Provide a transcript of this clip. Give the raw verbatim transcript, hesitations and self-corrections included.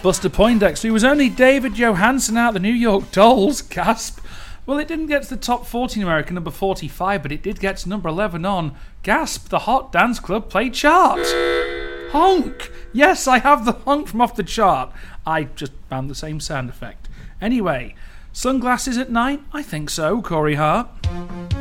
Buster Poindexter, who was only David Johansen out the New York Dolls, gasp. Well, it didn't get to the top forty in America, number forty-five, but it did get to number eleven on, gasp, the Hot Dance Club Play Chart. Honk! Yes, I have the honk from off the chart. I just found the same sound effect. Anyway, sunglasses at night? I think so, Corey Hart.